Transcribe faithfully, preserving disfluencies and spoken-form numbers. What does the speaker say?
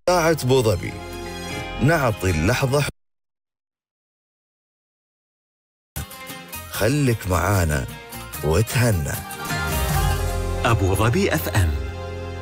ساعة أبو ظبي نعطي اللحظة. خليك معانا وتهنى. أبو ظبي أف أم.